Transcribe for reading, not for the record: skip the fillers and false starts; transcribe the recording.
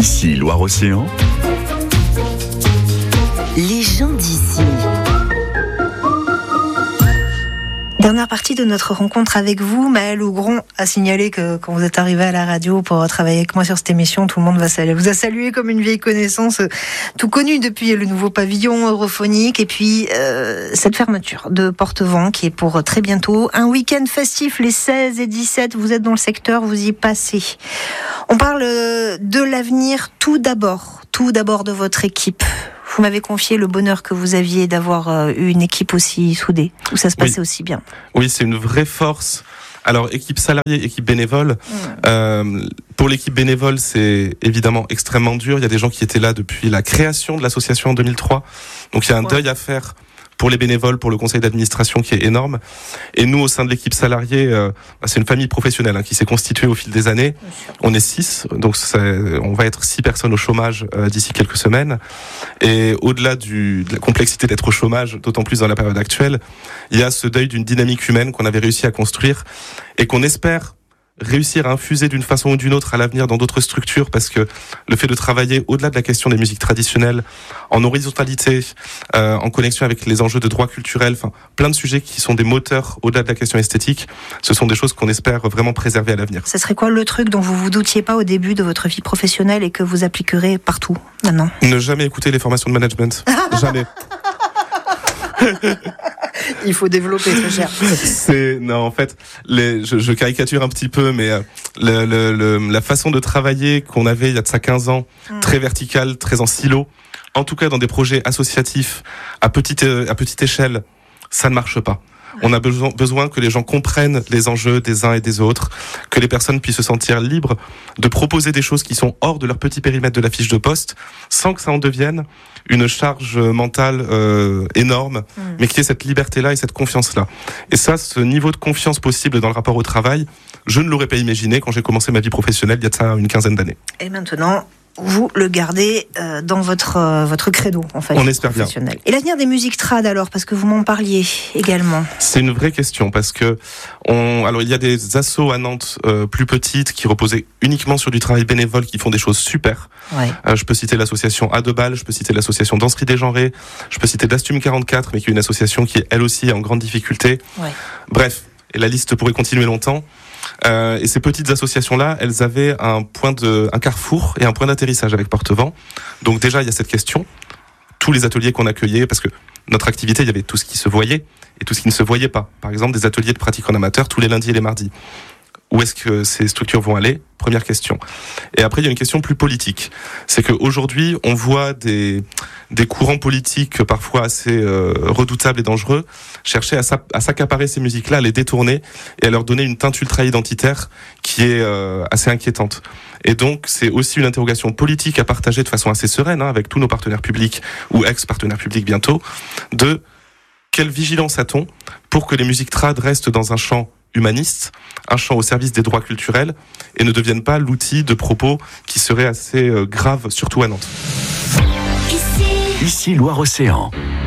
Ici Loire-Océan. Les gens d'ici. Dernière partie de notre rencontre avec vous, Maëlle Augron a signalé que quand vous êtes arrivé à la radio pour travailler avec moi sur cette émission, tout le monde vous a salué comme une vieille connaissance, tout connue depuis le nouveau pavillon europhonique et puis cette fermeture de Porte-Vent qui est pour très bientôt. Un week-end festif les 16 et 17, vous êtes dans le secteur, vous y passez. On parle de l'avenir tout d'abord de votre équipe. Vous m'avez confié le bonheur que vous aviez d'avoir eu une équipe aussi soudée, où ça se passait aussi bien. Oui, c'est une vraie force. Alors, équipe salariée, équipe bénévole. Pour l'équipe bénévole, c'est évidemment extrêmement dur. Il y a des gens qui étaient là depuis la création de l'association en 2003. Donc, il y a un deuil à faire pour les bénévoles, pour le conseil d'administration qui est énorme. Et nous, au sein de l'équipe salariée, c'est une famille professionnelle qui s'est constituée au fil des années. On est 6, donc on va être 6 personnes au chômage d'ici quelques semaines. Et au-delà de la complexité d'être au chômage, d'autant plus dans la période actuelle, il y a ce deuil d'une dynamique humaine qu'on avait réussi à construire et qu'on espère réussir à infuser d'une façon ou d'une autre à l'avenir dans d'autres structures, parce que le fait de travailler au-delà de la question des musiques traditionnelles, en horizontalité, en connexion avec les enjeux de droit culturel, enfin plein de sujets qui sont des moteurs au-delà de la question esthétique, ce sont des choses qu'on espère vraiment préserver à l'avenir. Ça serait quoi le truc dont vous vous doutiez pas au début de votre vie professionnelle et que vous appliquerez partout maintenant ? Ne jamais écouter les formations de management. Jamais. Il faut développer, très cher. Non, en fait, je caricature un petit peu, mais la façon de travailler qu'on avait il y a de ça 15 ans, très verticale, très en silo, en tout cas dans des projets associatifs à petite échelle, ça ne marche pas. On a besoin que les gens comprennent les enjeux des uns et des autres, que les personnes puissent se sentir libres de proposer des choses qui sont hors de leur petit périmètre de la fiche de poste, sans que ça en devienne une charge mentale énorme, mais qu'il y ait cette liberté-là et cette confiance-là. Et ça, ce niveau de confiance possible dans le rapport au travail, je ne l'aurais pas imaginé quand j'ai commencé ma vie professionnelle il y a de ça une quinzaine d'années. Et maintenant, vous le gardez dans votre credo, en fait. On espère bien. Et l'avenir des musiques trad, alors, parce que vous m'en parliez également. C'est une vraie question, parce que alors il y a des assos à Nantes plus petites qui reposaient uniquement sur du travail bénévole, qui font des choses super. Ouais. Je peux citer l'association A2Bal, je peux citer l'association Danserie Dégenrée, je peux citer Dastum 44, mais qui est une association qui est elle aussi en grande difficulté. Ouais. Bref, et la liste pourrait continuer longtemps. Et ces petites associations-là, elles avaient un carrefour et un point d'atterrissage avec Porte-Vent. Donc déjà, il y a cette question. Tous les ateliers qu'on accueillait, parce que notre activité, il y avait tout ce qui se voyait et tout ce qui ne se voyait pas. Par exemple, des ateliers de pratique en amateur tous les lundis et les mardis. Où est-ce que ces structures vont aller ? Première question. Et après, il y a une question plus politique. C'est qu'aujourd'hui, on voit des courants politiques parfois assez redoutables et dangereux chercher à s'accaparer ces musiques-là, à les détourner et à leur donner une teinte ultra-identitaire qui est assez inquiétante. Et donc, c'est aussi une interrogation politique à partager de façon assez sereine avec tous nos partenaires publics ou ex-partenaires publics bientôt, de quelle vigilance a-t-on pour que les musiques trad restent dans un champ humaniste, un champ au service des droits culturels et ne deviennent pas l'outil de propos qui seraient assez graves, surtout à Nantes. Ici Loire-Océan.